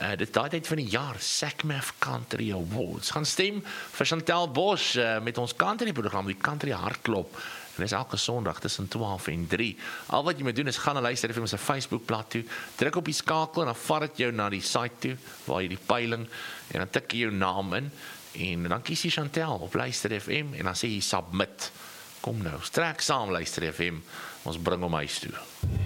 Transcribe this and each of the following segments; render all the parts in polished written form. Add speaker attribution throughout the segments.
Speaker 1: Dit daai tyd van die jaar, SACMAF Country Awards. Gaan stem vir Chantel Bosch met ons country program, die Country Hartklop. En dis elke Sondag tussen 12 en 3. Al wat jy moet doen is gaan en luister vir ons Facebookblad toe, druk op die skakel en dan vat dit jou na die site toe, waar jy die peiling, en dan tik jy jou naam in, en dan kies jy Chantel op Luister FM, en dan sê jy submit. Kom nou, trek saam Luister FM, ons bring hom huis toe.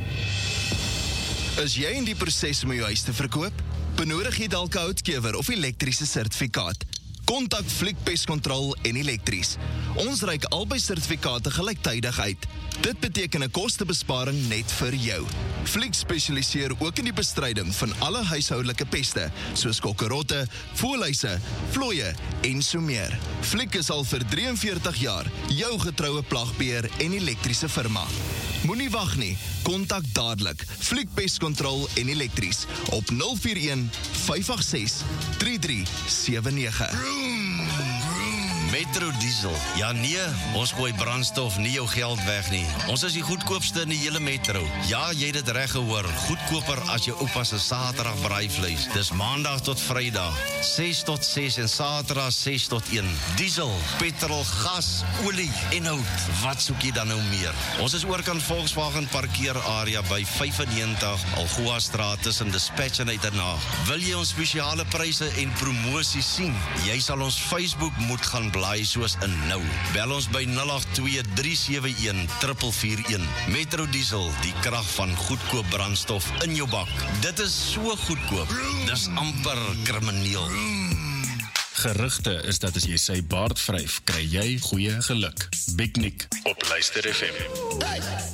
Speaker 2: Is jy in die proses om jou huis te verkoop? Benodig jy dalk 'n houtkewer of elektriese sertifikaat? Kontak Fliek Pestkontrol en Elektries. Ons reik albei sertifikate gelyktydig uit. Dit beteken 'n kostebesparing net vir jou. Fliek spesialiseer ook in die bestryding van alle huishoudelike peste, soos kokkerotte, voëlhuise, vlooie en so meer. Fliek is al vir 43 jaar jou getroue plagbeheer en elektriese firma. Moenie wag nie, kontak dadelik Fliek Pestkontrol en Elektries op 041 586 3379.
Speaker 3: Metro Diesel. Ja nee, ons gooi brandstof nie jou geld weg nie. Ons is die goedkoopste in die hele metro. Ja, jy het dit reg gehoor. Goedkoper as jou oupa se Saterdag braaivleis. Dis Maandag tot Vrydag, 6 tot 6 en Saterdag 6 tot 1. Diesel, petrol, gas, olie en hout. Wat soek jy dan nou meer? Ons is oorkant Volkswagen parkeerarea by 95 Algoa Straat tussen Dispatch en Uitenhaag. Wil jy ons spesiale pryse en promosies sien? Jy sal ons Facebook moet gaan blaai soos in nou. Bel ons by 082-371-441. Metro Diesel, die krag van goedkoop brandstof in jou bak. Dit is so goedkoop. Dis amper krimineel.
Speaker 4: Gerugte is dat as jy sy baard vryf, kry jy goeie geluk. Big Nick op Luister FM.